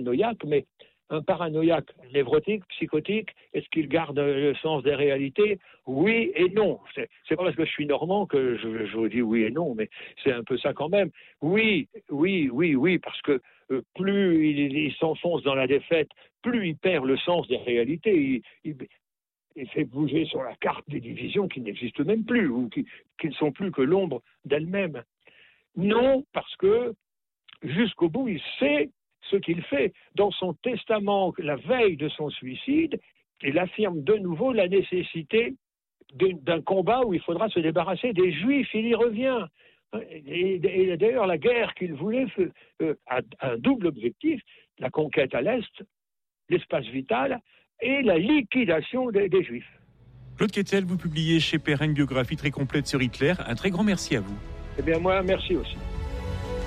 paranoïaque, mais un paranoïaque névrotique, psychotique, est-ce qu'il garde le sens des réalités? Oui et non. C'est pas parce que je suis normand que je vous dis oui et non, mais c'est un peu ça quand même. Oui, parce que plus il s'enfonce dans la défaite, plus il perd le sens des réalités. Il fait bouger sur la carte des divisions qui n'existent même plus, ou qui ne sont plus que l'ombre d'elles-mêmes. Non, parce que jusqu'au bout, il sait ce qu'il fait. Dans son testament, la veille de son suicide, il affirme de nouveau la nécessité d'un combat où il faudra se débarrasser des Juifs. Il y revient. Et d'ailleurs, la guerre qu'il voulait a un double objectif, la conquête à l'Est, l'espace vital, et la liquidation des Juifs. Claude Quetel, vous publiez chez Perrin une biographie très complète sur Hitler. Un très grand merci à vous. Eh bien, moi, merci aussi.